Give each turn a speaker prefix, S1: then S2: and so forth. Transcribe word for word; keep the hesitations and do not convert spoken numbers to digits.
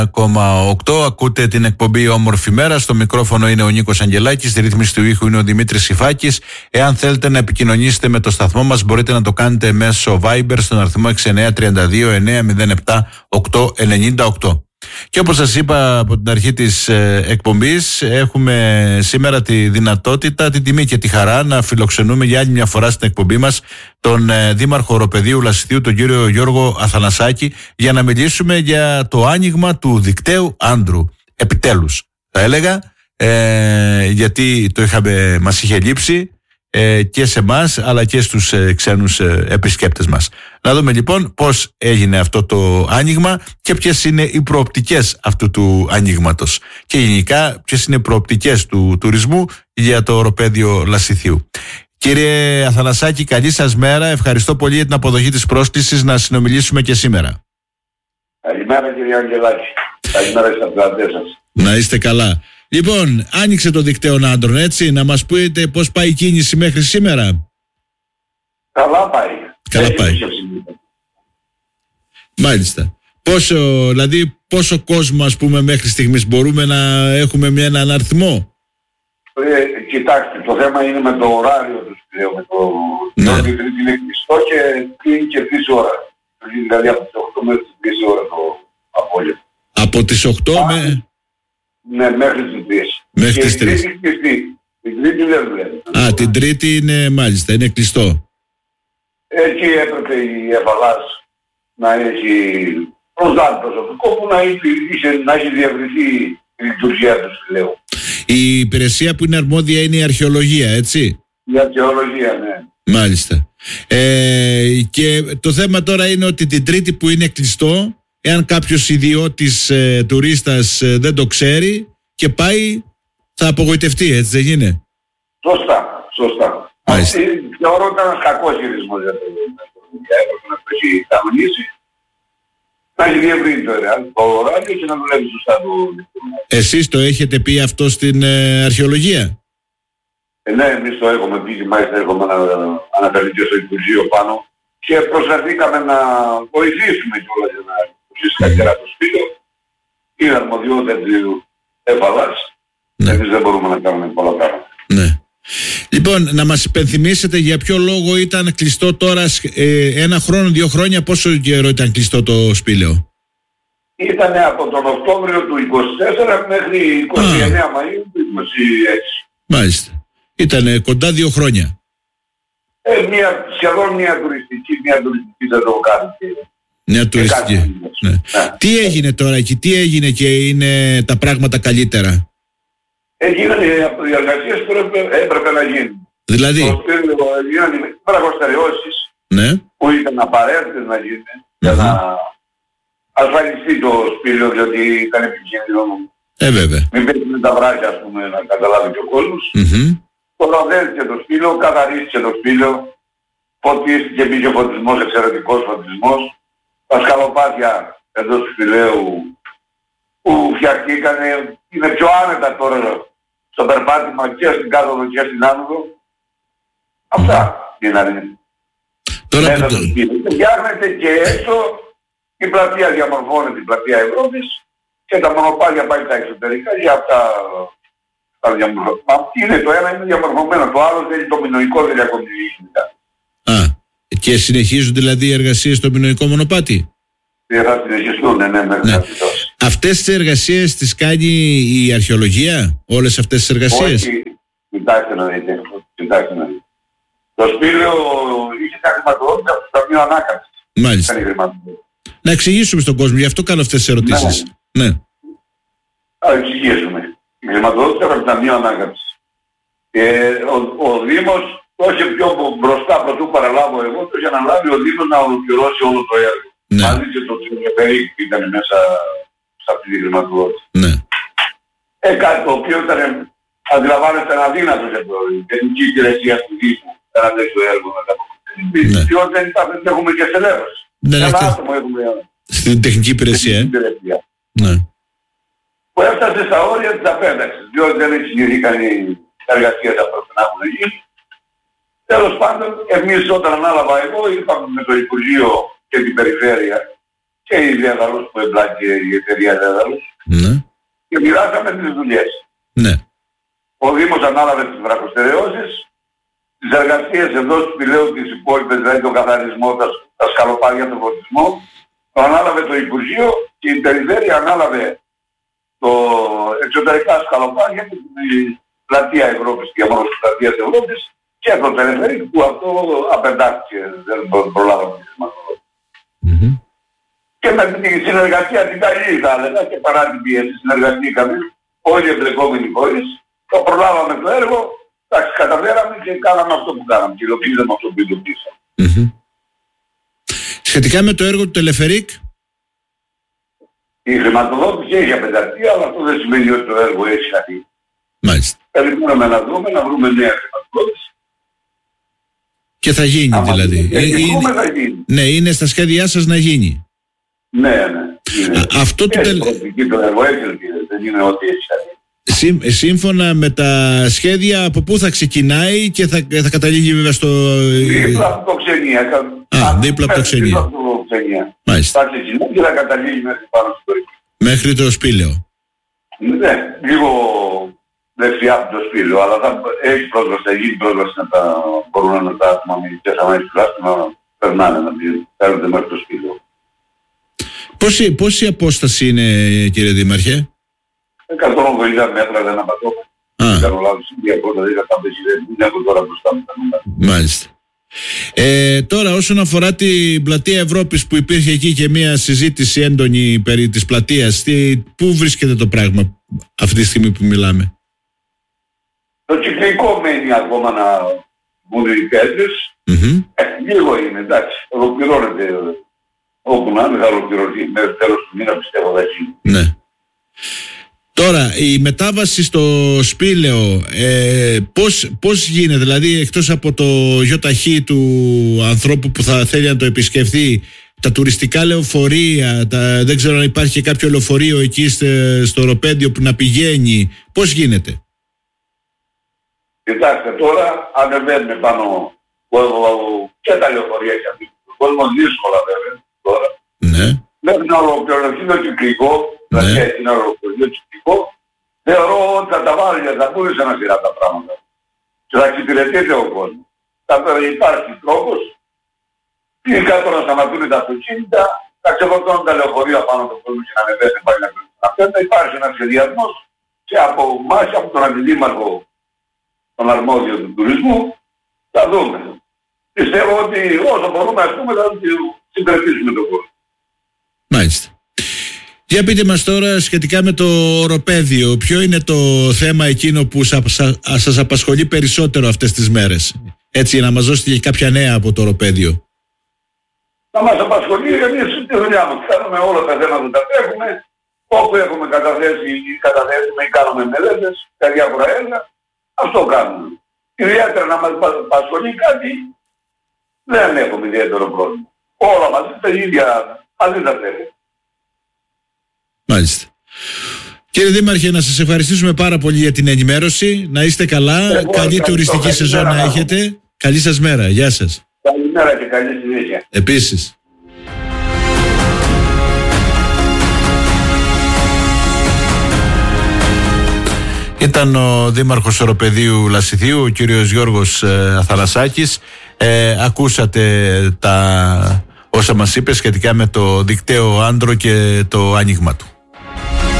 S1: κόμμα οκτώ. Ακούτε την εκπομπή Όμορφη Μέρα. Στο μικρόφωνο είναι ο Νίκος Αγγελάκης. Στη ρύθμιση του ήχου είναι ο Δημήτρης Υφάκης. Εάν θέλετε να επικοινωνήσετε με το σταθμό μας, μπορείτε να το κάνετε μέσω Viber στον αριθμό έξι εννιά τρία δύο εννιά μηδέν επτά οκτώ εννιά οκτώ. Και όπως σας είπα από την αρχή της ε, εκπομπής, έχουμε σήμερα τη δυνατότητα, την τιμή και τη χαρά να φιλοξενούμε για άλλη μια φορά στην εκπομπή μας τον ε, Δήμαρχο Οροπεδίου Λασιθίου, τον κύριο Γιώργο Αθανασάκη, για να μιλήσουμε για το άνοιγμα του δικτύου Άντρου. Επιτέλους, θα έλεγα, ε, γιατί το είχαμε, μας είχε λείψει ε, και σε εμάς αλλά και στους ε, ξένους ε, επισκέπτες μας. Να δούμε λοιπόν πώς έγινε αυτό το άνοιγμα και ποιες είναι οι προοπτικές αυτού του ανοίγματος και γενικά ποιες είναι οι προοπτικές του τουρισμού για το Οροπέδιο Λασιθίου. Κύριε Αθανασάκη, καλή σας μέρα. Ευχαριστώ πολύ για την αποδοχή της πρόσκλησης να συνομιλήσουμε και σήμερα.
S2: Καλημέρα κύριε Αγγελάκη. Καλημέρα στις ακροατές σας.
S1: Να είστε καλά. Λοιπόν, άνοιξε το δικτύο Άντρων, έτσι, να μας πείτε πώς πάει η κίνηση μέχρι σήμερα.
S2: Καλά πάει.
S1: Καλά Έχει πάει. Μάλιστα. Πόσο, δηλαδή, πόσο κόσμο, ας πούμε, μέχρι στιγμής μπορούμε να έχουμε μια, έναν αριθμό.
S2: Ε, κοιτάξτε, το θέμα είναι με το ωράριο του σπηλαίου. Με το
S1: ναι.
S2: ότι είναι κλειστό και κλείνει και τρεις ώρες. Δηλαδή από τις οκτώ μέχρι τις τρεις ώρες το απόγευμα.
S1: Από τις οκτώ
S2: Α,
S1: με...
S2: Ναι, μέχρι τις τρεις.
S1: Μέχρι τις τρεις.
S2: Την Τρίτη δεν βλέπει.
S1: Α, την Τρίτη είναι, μάλιστα, είναι κλειστό.
S2: Εκεί έπρεπε η Εφαλάς να έχει προσδάλει προσωπικό που να έχει, να έχει διευρυνθεί η λειτουργία του σπηλαίου.
S1: Η υπηρεσία που είναι αρμόδια είναι η αρχαιολογία, έτσι.
S2: Η αρχαιολογία, ναι.
S1: Μάλιστα. Ε, και το θέμα τώρα είναι ότι την Τρίτη που είναι κλειστό, εάν κάποιος ιδιώτης ε, τουρίστας ε, δεν το ξέρει και πάει, θα απογοητευτεί, έτσι δεν είναι.
S2: Σωστά, σωστά.
S1: Μάλιστα.
S2: Θεωρώ ότι ήταν ένας κακός χειρισμός για το έπρεπε να το έχει κανονίσει, να έχει διευρύνει το ωράριο και να δουλεύει σωστά το.
S1: Εσείς το έχετε πει αυτό στην ε, αρχαιολογία?
S2: Ε, ναι, εμείς το έχουμε πει και μάλιστα έχουμε αναφερθεί και στο Υπουργείο πάνω και προσπαθήκαμε να βοηθήσουμε κιόλας για να λειτουργήσει καλύτερα το σπίτι. Είναι αρμοδιότητα του Εφαλάς.
S1: Ναι.
S2: Εμείς δεν μπορούμε να κάνουμε πολλά πράγματα.
S1: Ναι. Λοιπόν, να μας υπενθυμίσετε για ποιο λόγο ήταν κλειστό τώρα ε, ένα χρόνο, δύο χρόνια, πόσο καιρό ήταν κλειστό το σπήλαιο?
S2: Ήταν από τον Οκτώβριο του είκοσι τέσσερα μέχρι είκοσι εννέα Μαΐου του είκοσι έξι.
S1: Μάλιστα. Ήταν κοντά δύο χρόνια.
S2: Ε, μια, σχεδόν μια τουριστική, μια τουριστική δεν το κάνει.
S1: Μια τουριστική. Ναι. Ναι. Τι έγινε τώρα εκεί, τι έγινε και είναι τα πράγματα καλύτερα?
S2: Έγιναν οι εργασίες που έπρεπε να γίνουν.
S1: Δηλαδή?
S2: Έγιναν οι πραγμοστερεώσεις,
S1: ναι,
S2: που ήταν απαραίτητες να γίνουν mm-hmm. για να ασφαλιστεί το σπήλαιο, διότι ήταν επικίνδυνο.
S1: Ε, βέβαια.
S2: Μην πέφτουν τα βράχια, ας πούμε, να καταλάβει και ο κόσμος.
S1: Mm-hmm.
S2: Προδέθηκε το σπήλαιο, καθαρίστηκε το σπήλαιο, φωτίστηκε, μπήκε ο φωτισμός, εξαιρετικός φωτισμός. Τα σκαλοπάτια εντός του σπηλαίου που φτιαχτήκανε είναι πιο άνετα τώρα στο περπάτημα και στην κάθοδο και στην άνοδο. Αυτά είναι.
S1: Τώρα
S2: μέσα
S1: που...
S2: στο σπίτι. Φτιάχνεται και έξω, η πλατεία διαμορφώνεται, η πλατεία Ευρώπης και τα μονοπάτια πάει τα εξωτερικά για αυτά τα διαμορφωμένα. Είναι το ένα είναι διαμορφωμένο, το άλλο είναι το μηνοϊκό, δεν διακοντιλίγεται.
S1: Α, και συνεχίζουν δηλαδή οι εργασίες στο μηνοϊκό μονοπάτι?
S2: Θα συνεχιστούν, ναι, ναι, ναι.
S1: Αυτές τις εργασίες τις κάνει η αρχαιολογία, όλες αυτές τις εργασίες?
S2: Όχι, κοιτάξτε να δείτε, κοιτάξτε να δείτε. Το σπήλαιο είχε τα χρηματοδότηση από το Ταμείο Ανάκαμψης.
S1: Μάλιστα. Να εξηγήσουμε στον κόσμο, γι' αυτό κάνω αυτές τις ερωτήσεις. Ναι. ναι.
S2: Θα εξηγήσουμε. Η χρηματοδότηση από το Ταμείο Ανάκαμψης. Ε, ο, ο Δήμος, όχι πιο μπροστά πρωτού παραλάβω εγώ, το είχε αναλάβει ο Δήμος να ολοκληρώσει όλο το έργο. Ναι. Μαζί και το Τσιροπερί που ήταν μέσα σε αυτή τη χρηματοδότηση.
S1: Ναι.
S2: Ε, κάτι το οποίο ήταν, αντιλαμβάνεστε, αδύνατο για την τεχνική υπηρεσία του Δήμου. Ένα τέτοιο έργο να τα πούμε. Ναι. Διότι δεν υπάρχει, δεν έχουμε και στελέχος.
S1: Ναι,
S2: ένα
S1: ναι,
S2: άτομο έχουμε.
S1: Στην τεχνική υπηρεσία.
S2: Στην υπηρεσία.
S1: Ναι.
S2: Που έφτασε στα όρια της απένταξης. Διότι δεν εξηγηθήκαν οι εργασίες που πρέπει να έχουν γίνει. Τέλος πάντων, εμείς όταν ανάλαβα εγώ, είπαμε με το Υπουργείο και την Περιφέρεια και η Δέδαλος που εμπλάκει η εταιρεία Δέδαλος.
S1: Ναι.
S2: Και μοιράσαμε τις δουλειές.
S1: Ναι.
S2: Ο Δήμος ανάλαβε τις βραχοστερεώσεις, τις εργασίες εντός του σπηλαίου της υπόλοιπης, δηλαδή τον καθαρισμό, τα, τα σκαλοπάδια, τον φωτισμό, το ανάλαβε το Υπουργείο και η περιφέρεια ανάλαβε το εξωτερικά σκαλοπάδια και την πλατεία Ευρώπης και μόνο της πλατείας Ευρώπης και το τελεφερίκ που αυτό απεντάχθηκε, δεν προλάβαμε τη σηματοδότηση.
S1: Mm-hmm.
S2: Και με την συνεργασία την καλή θα έλεγα και παρά την πίεση συνεργαστήκαμε όλοι οι εμπλεκόμενοι φορείς, το προλάβαμε το έργο, εντάξει, καταφέραμε και κάναμε αυτό που κάναμε και υλοποιήσαμε αυτό που υλοποιήσαμε.
S1: Mm-hmm. Σχετικά με το έργο του τελεφερίκ,
S2: η χρηματοδότηση έχει απενταχθεί, αλλά αυτό δεν σημαίνει ότι το έργο έχει χαθεί.
S1: Μάλιστα.
S2: Περιμένουμε να δούμε, να βρούμε νέα χρηματοδότηση.
S1: Και θα γίνει
S2: άμα
S1: δηλαδή.
S2: Και
S1: Ε,
S2: είναι, θα
S1: γίνει. Ναι, είναι στα σχέδιά σας να γίνει.
S2: Ναι, ναι. Είναι.
S1: Α, αυτό το τελ...
S2: το έργο έχει, δεν είναι ότι έχει χαθεί.
S1: Σύ, σύμφωνα με τα σχέδια, από πού θα ξεκινάει και θα, θα καταλήγει βέβαια στο...
S2: Δίπλα από το Ξενία.
S1: Α, δίπλα από το Ξενία. Μάλιστα.
S2: Θα ξεκινάει και θα καταλήγει μέχρι πάνω στο περιοχή.
S1: Μέχρι το Σπήλαιο.
S2: Ναι, λίγο δεξιά από το Σπήλαιο, αλλά θα έχει πρόσβαση, θα γίνει πρόσβαση να τα μπορούν να τα άτομα μιλητές αμέσως τουλάχιστον να περνάνε, να παίρνονται μέχρι το Σπήλαιο.
S1: Πόση, πόση απόσταση είναι, κύριε Δήμαρχε?
S2: εκατόν ογδόντα μέτρα δεν απαντώ. Δεν κάνω λάθος, η απόσταση δεν είναι από τώρα μπροστά με τα νούμερα.
S1: Μάλιστα. Ε, τώρα όσον αφορά την πλατεία Ευρώπης που υπήρχε εκεί και μια συζήτηση έντονη περί της πλατείας, τι, πού βρίσκεται το πράγμα αυτή τη στιγμή που μιλάμε?
S2: Το κυκλικό μένει ακόμα να μπουν οι πέτρες.
S1: Mm-hmm.
S2: Ε, λίγο είναι, εντάξει, ολοκληρώνεται όπου να είναι, θα ολοκληρωθεί μέχρι τέλος του μήνα, πιστεύω θα γίνει.
S1: Ναι. Τώρα, η μετάβαση στο Σπήλαιο, ε, πώς, πώς γίνεται, δηλαδή εκτός από το γιοταχή του ανθρώπου που θα θέλει να το επισκεφθεί, τα τουριστικά λεωφορεία, τα, δεν ξέρω αν υπάρχει και κάποιο λεωφορείο εκεί στε, στο οροπέδιο που να πηγαίνει, πώς γίνεται?
S2: Κοιτάξτε, τώρα ανεβαίνουν πάνω και τα λεωφορεία και αυτοί. Ο κόσμος δύσκολα βέβαια τώρα.
S1: Ναι.
S2: Μέχρι να ολοκληρωθεί το κυκλικό, δηλαδή έχει να ολοκληρωθεί το κυκλικό, θεωρώ ότι θα τα βάλει, θα μπουν σε ένα σειρά τα πράγματα. Και θα εξυπηρετείται ο κόσμος. Θα υπάρχει τρόπος, ή κάτω να σταματούν τα αυτοκίνητα, να ξεφορτώνουν τα λεωφορεία πάνω από τον κόσμο και να ανεβαίνει πάλι να κρίνουν. Αυτό θα υπάρχει ένας σχεδιασμός και από εμάς, από τον αντιδήμαρχο, τον αρμόδιο του τουρισμού, θα δούμε. Πιστεύω ότι όσο μπορούμε ας πούμε θα συμπεριλήσουμε τον κόσμο.
S1: Μάλιστα. Για πείτε μας τώρα σχετικά με το οροπέδιο, ποιο είναι το θέμα εκείνο που σας, σας απασχολεί περισσότερο αυτές τις μέρες? Έτσι, να μας δώσετε και κάποια νέα από το οροπέδιο.
S2: Να μας απασχολεί εμείς τη δουλειά μας. Κάνουμε όλα τα θέματα που τα έχουμε, όπου έχουμε καταθέσει ή καταθέσουμε ή κάνουμε μελέτες, τα διάφορα έργα, αυτό κάνουμε. Ιδιαίτερα να μας απασχολεί κάτι, δεν έχουμε ιδιαίτερο πρόβλημα. Όλα μαζί τα ίδια, μαζί τα θέλουμε.
S1: Μάλιστα. Κύριε Δήμαρχε, να σας ευχαριστήσουμε πάρα πολύ για την ενημέρωση. Να είστε καλά. Εγώ, καλή τουριστική σεζόν να έχετε. Καλή σας μέρα. Γεια σας.
S2: Καλημέρα και καλή συνέχεια.
S1: Επίσης. Ήταν ο Δήμαρχος Οροπεδίου Λασιθίου, ο κύριος Γιώργος ε, Αθανασάκης. Ε, ακούσατε τα όσα μας είπε σχετικά με το δικτύο Άντρο και το άνοιγμα του.